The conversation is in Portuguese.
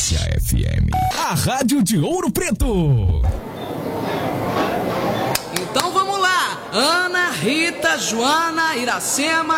Potência FM, a rádio de Ouro Preto. Então vamos lá, Ana, Rita, Joana, Iracema,